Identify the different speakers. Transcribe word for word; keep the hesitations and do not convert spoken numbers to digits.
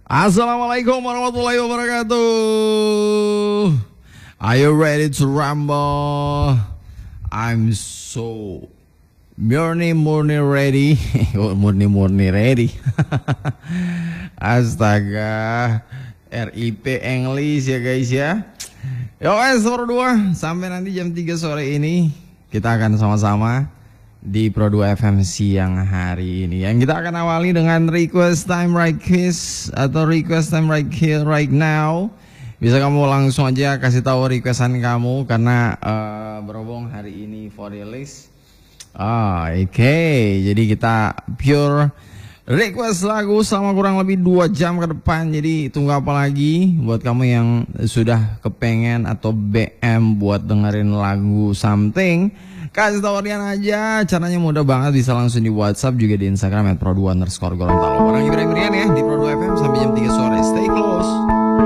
Speaker 1: Assalamualaikum warahmatullahi wabarakatuh. Are you ready to rumble? I'm so murni murni ready. Murni murni ready. Astaga, R I P English ya guys ya. Yo guys, nomor dua sampai nanti jam tiga sore ini kita akan sama-sama di Pro dua F M siang hari ini. Yang kita akan awali dengan request time right kiss atau request time right here right now. Bisa kamu langsung aja kasih tahu requestan kamu karena uh, berhubung hari ini for release. Ah, oke. Okay. Jadi kita pure request lagu selama kurang lebih dua jam ke depan. Jadi tunggu apa lagi buat kamu yang sudah kepengen atau B M buat dengerin lagu something. Kasih tau kalian aja, caranya mudah banget, bisa langsung di WhatsApp juga di Instagram at pro dua underscore Gorontalo. Orang Ibrahim Rian ya di Pro dua F M.